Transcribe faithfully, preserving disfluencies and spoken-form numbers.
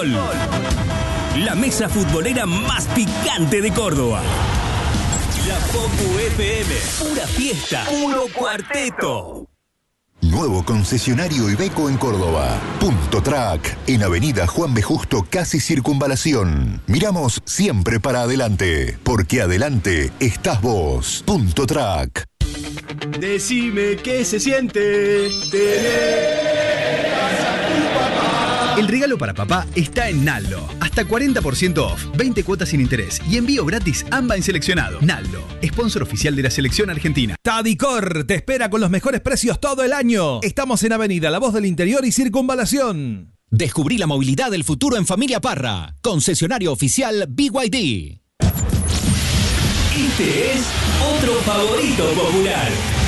Gol. La mesa futbolera más picante de Córdoba. La Popu F M. Pura fiesta. Puro cuarteto. Nuevo concesionario Iveco en Córdoba. Punto Track, en Avenida Juan B. Justo, casi Circunvalación. Miramos siempre para adelante, porque adelante estás vos. Punto Track. Decime qué se siente tener a tu papá. El regalo para papá está en Naldo. Hasta cuarenta por ciento off, veinte cuotas sin interés y envío gratis AMBA en seleccionado. Naldo, sponsor oficial de la selección argentina. Tadicor te espera con los mejores precios todo el año. Estamos en Avenida La Voz del Interior y Circunvalación. Descubrí la movilidad del futuro en Familia Parra. Concesionario oficial B Y D. Este es otro favorito popular.